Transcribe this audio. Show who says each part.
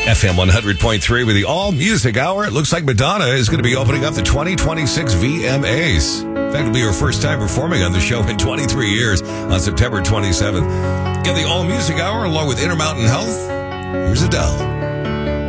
Speaker 1: FM 100.3 with the All Music Hour. It looks like Madonna is going to be opening up the 2026 VMAs. In fact, it'll be her first time performing on the show in 23 years on September 27th. Get the All Music Hour along with Intermountain Health. Here's Adele.